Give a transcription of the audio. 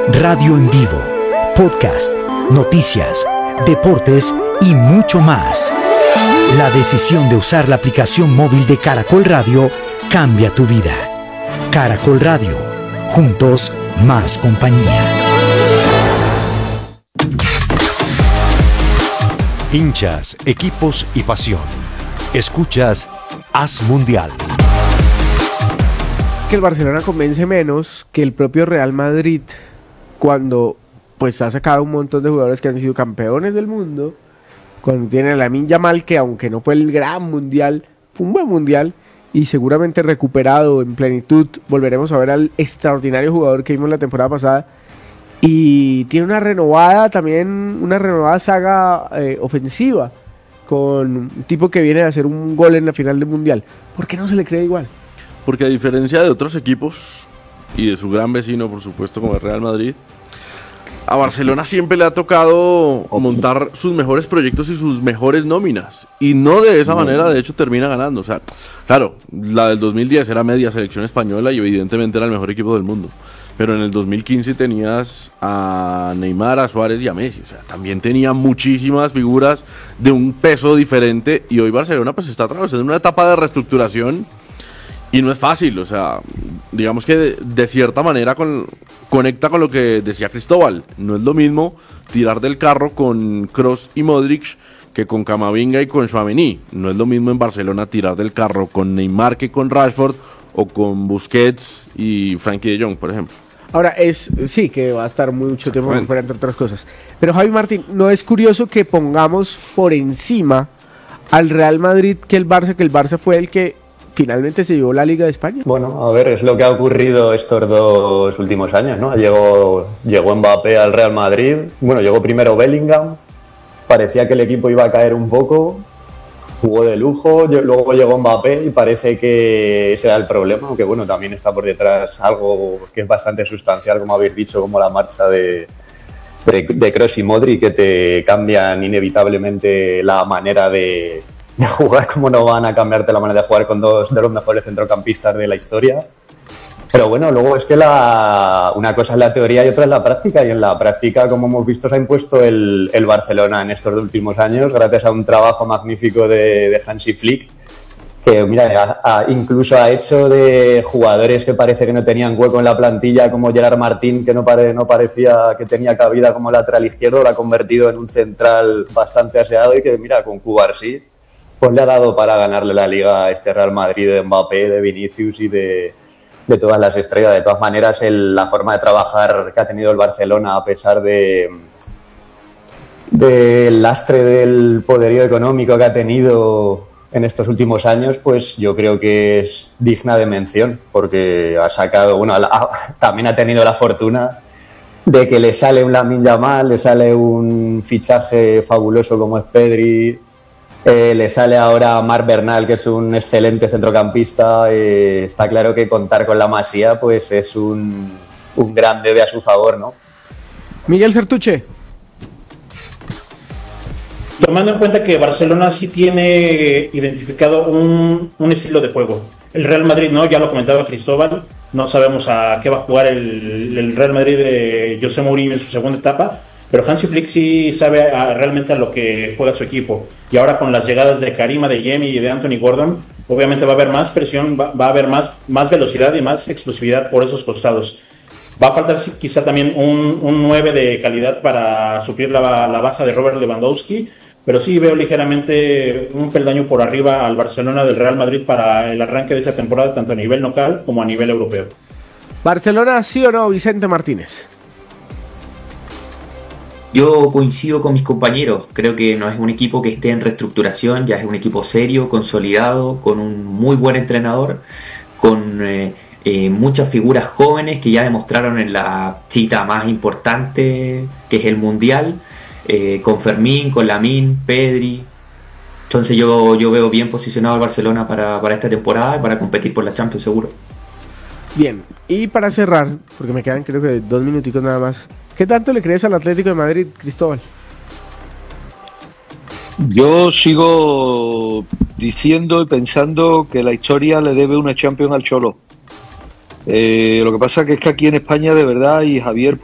radio en vivo, podcast, noticias, deportes y mucho más. La decisión de usar la aplicación móvil de Caracol Radio cambia tu vida. Caracol Radio, juntos más compañía. Hinchas, equipos y pasión. Escuchas Haz Mundial. Que el Barcelona convence menos que el propio Real Madrid cuando pues ha sacado un montón de jugadores que han sido campeones del mundo, cuando tiene a Lamine Yamal, que aunque no fue el gran mundial, fue un buen mundial y seguramente recuperado en plenitud. Volveremos a ver al extraordinario jugador que vimos la temporada pasada, y tiene una renovada saga ofensiva, con un tipo que viene a hacer un gol en la final del mundial. ¿Por qué no se le cree igual? Porque a diferencia de otros equipos y de su gran vecino, por supuesto, como el Real Madrid, a Barcelona siempre le ha tocado montar sus mejores proyectos y sus mejores nóminas, y no de esa manera. De hecho, termina ganando. O sea, claro, la del 2010 era media selección española y evidentemente era el mejor equipo del mundo, pero en el 2015 tenías a Neymar, a Suárez y a Messi. O sea, también tenía muchísimas figuras de un peso diferente, y hoy Barcelona pues está atravesando una etapa de reestructuración y no es fácil. O sea, digamos que de cierta manera conecta con lo que decía Cristóbal. No es lo mismo tirar del carro con Kroos y Modric que con Camavinga y con Tchouaméni. No es lo mismo en Barcelona tirar del carro con Neymar que con Rashford, o con Busquets y Frenkie de Jong, por ejemplo. Ahora, sí, que va a estar mucho tiempo fuera, entre otras cosas. Pero Javi Martín, ¿no es curioso que pongamos por encima al Real Madrid que el Barça fue el que finalmente se llevó la Liga de España? Bueno, a ver, es lo que ha ocurrido estos 2 últimos años, ¿no? Llegó Mbappé al Real Madrid, bueno, llegó primero Bellingham, parecía que el equipo iba a caer un poco, jugó de lujo, luego llegó Mbappé y parece que ese era el problema, aunque bueno, también está por detrás algo que es bastante sustancial, como habéis dicho, como la marcha de Kroos y Modric, que te cambian inevitablemente la manera de jugar, como no van a cambiarte la manera de jugar con 2 de los mejores centrocampistas de la historia. Pero bueno, luego es que una cosa es la teoría y otra es la práctica, y en la práctica, como hemos visto, se ha impuesto el Barcelona en estos últimos años, gracias a un trabajo magnífico de Hansi Flick, que mira, incluso ha hecho de jugadores que parece que no tenían hueco en la plantilla, como Gerard Martín, que no parecía que tenía cabida como lateral izquierdo, lo ha convertido en un central bastante aseado, y que mira, con Cubarsí pues le ha dado para ganarle la Liga a este Real Madrid de Mbappé, de Vinicius y de todas las estrellas. De todas maneras, la forma de trabajar que ha tenido el Barcelona, a pesar del lastre del poderío económico que ha tenido en estos últimos años, pues yo creo que es digna de mención, porque ha sacado, también ha tenido la fortuna de que le sale un Lamine Yamal, le sale un fichaje fabuloso como es Pedri, le sale ahora Marc Bernal, que es un excelente centrocampista. Está claro que contar con la Masía pues es un gran debe a su favor, ¿no? Miguel Sertuche. Tomando en cuenta que Barcelona sí tiene identificado un estilo de juego. El Real Madrid no, ya lo comentaba Cristóbal, no sabemos a qué va a jugar el Real Madrid de José Mourinho en su segunda etapa, pero Hansi Flick sí sabe realmente a lo que juega su equipo. Y ahora con las llegadas de Karim Adeyemi y de Anthony Gordon, obviamente va a haber más presión, va a haber más velocidad y más explosividad por esos costados. Va a faltar quizá también un 9 de calidad para suplir la baja de Robert Lewandowski, pero sí veo ligeramente un peldaño por arriba al Barcelona del Real Madrid para el arranque de esa temporada, tanto a nivel local como a nivel europeo. ¿Barcelona sí o no, Vicente Martínez? Yo coincido con mis compañeros, creo que no es un equipo que esté en reestructuración, ya es un equipo serio, consolidado, con un muy buen entrenador, con muchas figuras jóvenes que ya demostraron en la cita más importante, que es el Mundial, con Fermín, con Lamine, Pedri. Entonces yo veo bien posicionado al Barcelona para esta temporada y para competir por la Champions seguro. Bien, y para cerrar, porque me quedan creo que 2 minuticos nada más, ¿qué tanto le crees al Atlético de Madrid, Cristóbal? Yo sigo diciendo y pensando que la historia le debe una Champions al Cholo. Lo que pasa es que aquí en España, de verdad, y Javier